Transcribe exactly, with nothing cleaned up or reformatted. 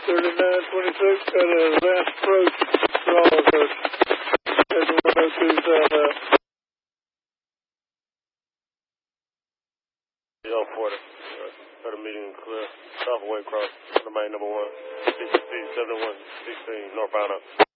thirty-nine twenty-six, got a last approach, Rawlhurst, at the one oh two south out. Y'all forty, got a meeting clear, south away cross, the main number one, C C C seventy-one sixteen, northbound up.